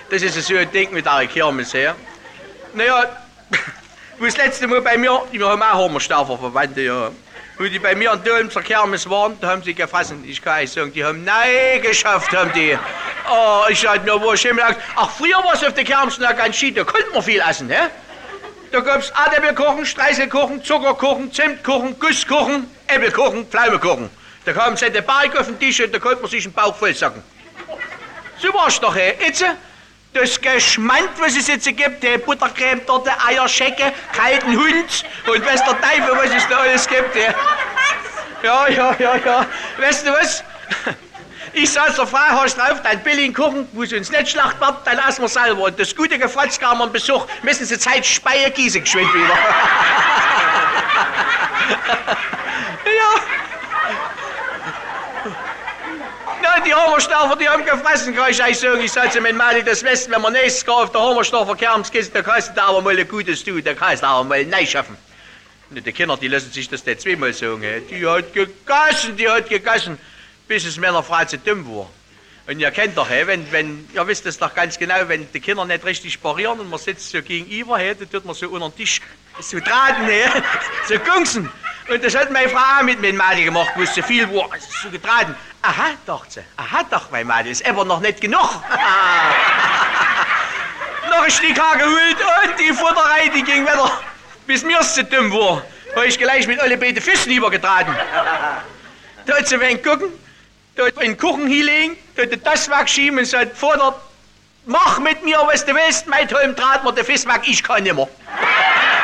Das ist so ein Ding mit der Kirmes her. Naja, wo das letzte Mal bei mir, wir haben auch Hormerstaufer Verwandte, ja. Wo die bei mir an Dölmser Kirmes waren, da haben sie gefressen, ich kann nicht sagen, die haben nein geschafft, haben die. Oh, ich sag nur, wo ich immer gesagt, ach, früher war es auf der Kirmes noch ganz schied, da konnte man viel essen, ne? Da gab's Erdäpfelkuchen, Streiselkuchen, Zuckerkuchen, Zimtkuchen, Gusskuchen, Äpfelkuchen, Pflaumenkuchen. Da kam so der Berg auf den Tisch und da konnte man sich einen Bauch voll sacken. So war's doch, ey. Jetzt, das Geschmand, was es jetzt gibt, die Buttercreme, Torte, Eierschecke, kalten Hund und weiß der Teufel, was es da alles gibt, ey. Ja. Weißt du was? Ich sag zur Frau, hast drauf, dein billigen Kuchen, wo sie uns nicht schlacht wird, dann essen wir selber. Und das gute Gefratz kam wir einen Besuch, müssen sie Zeit Speyer gießen geschwind wieder. Ja. Na, die Hormerstaufer, die haben gefressen, kann ich euch sagen. Ich sag zu meinem Mann, das wissen, wenn man nächstes Jahr auf der Hormerstaufer Kerms geht, da kannst du da aber mal ein Gutes tun, da kannst du aber mal neu schaffen. Und die Kinder, die lassen sich das nicht zweimal sagen. Die hat gegessen, bis es meiner Frau zu dumm war. Und ihr kennt doch, wenn ihr wisst es doch ganz genau, wenn die Kinder nicht richtig parieren und man sitzt so gegenüber, dann tut man so unter den Tisch so traten, so gungsen. Und das hat meine Frau auch mit meinem Mädel gemacht, wo es so viel war, so getraten. Aha, dachte sie, mein Mädel, ist aber noch nicht genug. Noch ein Stück Haar geholt und die Futterei, die ging wieder, bis mir es zu dumm war. Habe ich gleich mit alle beiden Füßen übergetraten. Da hat sie wen gucken, da hat einen Kuchen hinlegen, da hat das wegschieben und sagt, Vater, mach mit mir, was du willst, mein Tollen trat mir der Fisch weg, ich kann nicht mehr.